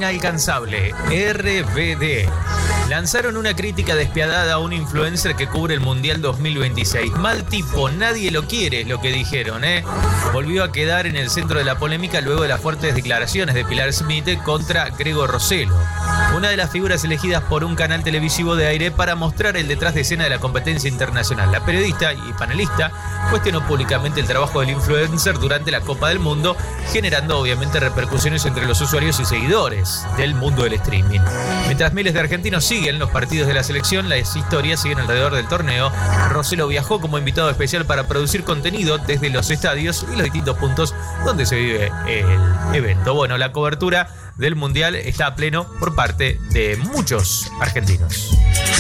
inalcanzable, RBD. Lanzaron una crítica despiadada a un influencer que cubre el Mundial 2026. Mal tipo, nadie lo quiere, es lo que dijeron, Volvió a quedar en el centro de la polémica luego de las fuertes declaraciones de Pilar Smith contra Grego Rossello, una de las figuras elegidas por un canal televisivo de aire para mostrar el detrás de escena de la competencia internacional. La periodista y panelista cuestionó públicamente el trabajo del influencer durante la Copa del Mundo, generando obviamente repercusiones entre los usuarios y seguidores del mundo del streaming. Mientras miles de argentinos siguen los partidos de la selección, las historias siguen alrededor del torneo. Rossello viajó como invitado especial para producir contenido desde los estadios y los distintos puntos donde se vive el evento. Bueno, la cobertura del Mundial está a pleno por parte de muchos argentinos.